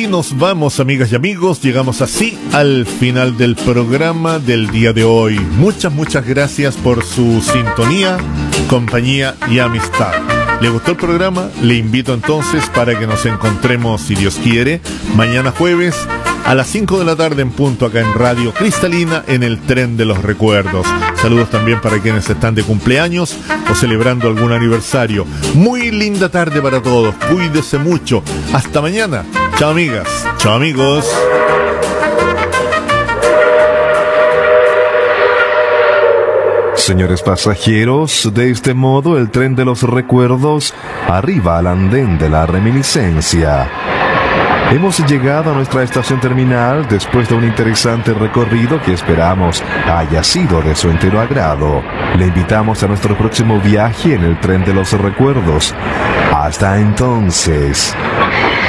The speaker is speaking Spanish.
nos vamos, amigas y amigos. Llegamos así al final del programa del día de hoy. Muchas gracias por su sintonía, compañía y amistad. ¿Le gustó el programa? Le invito entonces para que nos encontremos, si Dios quiere, mañana jueves a las 5 de la tarde en punto acá en Radio Cristalina en el Tren de los Recuerdos. Saludos también para quienes están de cumpleaños o celebrando algún aniversario. Muy linda tarde para todos. Cuídese mucho. Hasta mañana. Chao, amigas. Chao, amigos. Señores pasajeros, de este modo el Tren de los Recuerdos arriba al andén de la reminiscencia. Hemos llegado a nuestra estación terminal después de un interesante recorrido que esperamos haya sido de su entero agrado. Le invitamos a nuestro próximo viaje en el Tren de los Recuerdos. Hasta entonces.